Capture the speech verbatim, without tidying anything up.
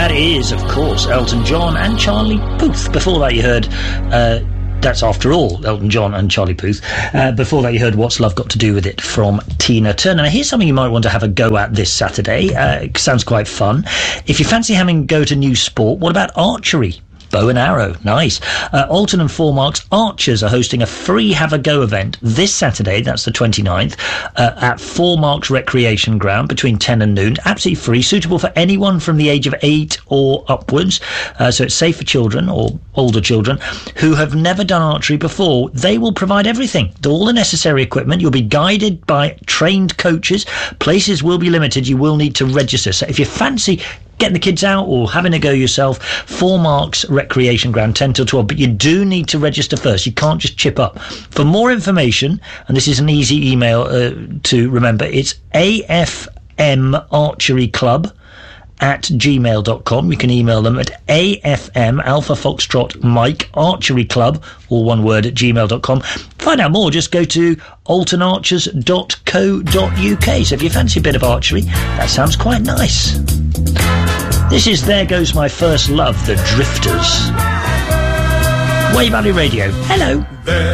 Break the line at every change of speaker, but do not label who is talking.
That is, of course, Elton John and Charlie Puth. Before that, you heard... Uh, That's After All, Elton John and Charlie Puth. Uh, before that, you heard What's Love Got to Do With It from Tina Turner. Now, here's something you might want to have a go at this Saturday. Uh, it sounds quite fun. If you fancy having a go to new sport, what about archery? Bow and arrow, nice. Uh, Alton and Four Marks Archers are hosting a free Have a Go event this Saturday, that's the twenty-ninth, uh, at Four Marks Recreation Ground between ten and noon. Absolutely free, suitable for anyone from the age of eight or upwards. Uh, so it's safe for children or older children who have never done archery before. They will provide everything, all the necessary equipment. You'll be guided by trained coaches. Places will be limited. You will need to register. So if you fancy getting the kids out or having a go yourself, Four Marks Recreation Ground, ten till twelve, but you do need to register first. You can't just chip up. For more information, and this is an easy email uh, to remember, it's A F M Archery Club at gmail dot com. You can email them at A F M Alpha Foxtrot Mike Archery Club, all one word, at gmail dot com. Find out more, just go to alton archers dot co dot uk. So if you fancy a bit of archery, that sounds quite nice. This is There Goes My First Love, The Drifters. Wave Valley Radio. Hello.
There